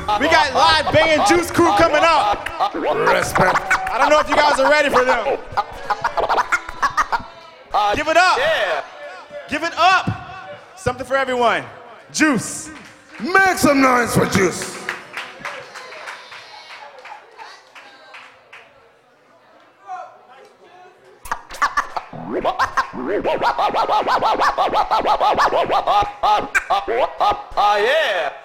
We got live banging Juice Crew coming up. Respect. I don't know if you guys are ready for them. Give it up. Yeah. Give it up. Something for everyone. Juice. Make some noise for Juice. Yeah.